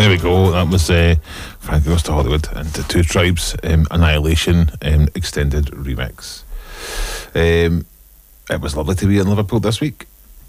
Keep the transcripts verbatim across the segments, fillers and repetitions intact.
There we go. That was uh, Frankie Goes to Hollywood and the Two Tribes um, Annihilation um, extended remix. Um, it was lovely to be in Liverpool this week.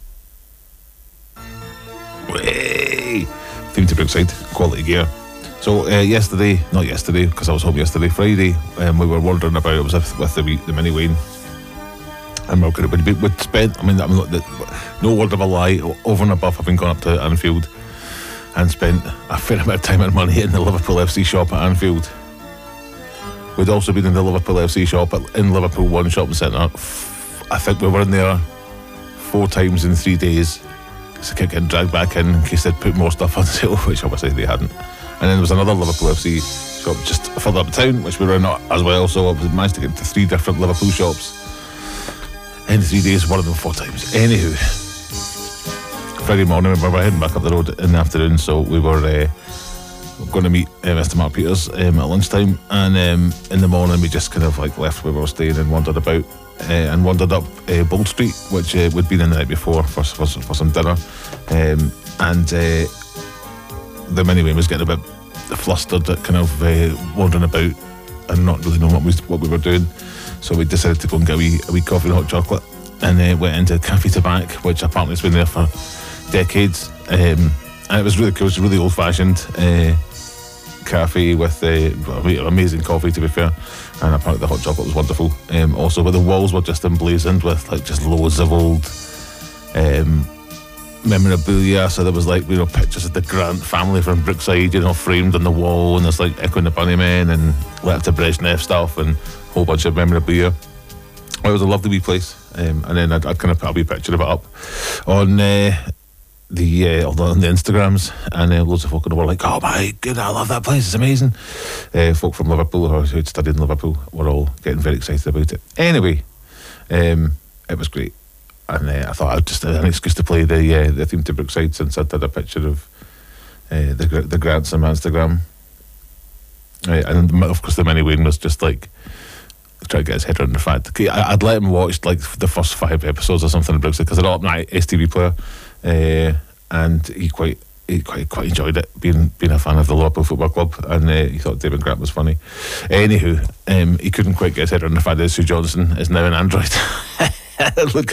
Way! Theme to Brookside, quality gear. So uh, yesterday, not yesterday because I was home yesterday, Friday, um, we were wandering about. It was with, with the, the mini Wayne. And we're going to be we'd spent, I mean, I mean the, no word of a lie, over and above having gone up to Anfield and spent a fair amount of time and money in the Liverpool F C shop at Anfield. We'd also been in the Liverpool F C shop at, in Liverpool One Shopping Centre. I think we were in there four times in three days. So I kept getting dragged back in in case they'd put more stuff on sale, which obviously they hadn't. And then there was another Liverpool F C shop just further up town, which we were in as well. So I managed to get to three different Liverpool shops in three days, one of them four times. Anywho, Friday morning we were heading back up the road in the afternoon, so we were uh, going to meet uh, Mister Mark Peters um, at lunchtime, and um, in the morning we just kind of like left where we were staying and wandered about uh, and wandered up uh, Bold Street, which uh, we'd been in the night before for, for, for some dinner, um, and uh, the minivan was getting a bit flustered at kind of uh, wandering about and not really knowing what we, what we were doing. So we decided to go and get a wee, a wee coffee and hot chocolate, and uh, went into Café Tabac, which apparently has been there for decades. Um, and it was really cool. It was a really old-fashioned uh, cafe with uh, amazing coffee, to be fair. And apparently the hot chocolate was wonderful. Um, also, but the walls were just emblazoned with like just loads of old um, memorabilia. So there was like, you know, pictures of the Grant family from Brookside, you know, framed on the wall, and there's like Echo and the Bunnymen and Letter to Brezhnev stuff and a whole bunch of memorabilia. It was a lovely wee place, um, and then I'd, I'd kind of put a wee picture of it up on uh, the uh, on the Instagrams, and uh, loads of folk in the world like, oh my god, I love that place, it's amazing. Uh, folk from Liverpool or who'd studied in Liverpool were all getting very excited about it. Anyway, um, it was great, and uh, I thought I'd just have an excuse to play the uh, the theme to Brookside, since I did a picture of uh, the the Grants on my Instagram. Uh, and of course the mini Wayne was just like trying to get his head around the fact. I'd let him watch like the first five episodes or something of Brookside because they're all up my S T V player, uh, and he quite he quite quite enjoyed it, being being a fan of the Liverpool Football Club, and uh, he thought David Grant was funny. Anywho, um, he couldn't quite get his head around the fact that Sue Johnson is now an android. Look,